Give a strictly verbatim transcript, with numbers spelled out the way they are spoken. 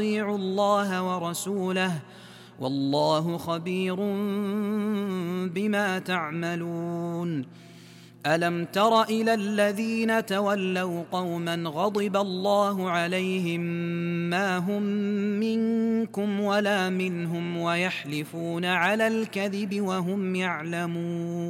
أطيعوا الله ورسوله والله خبير بما تعملون. ألم تر إلى الذين تولوا قوما غضب الله عليهم ما هم منكم ولا منهم ويحلفون على الكذب وهم يعلمون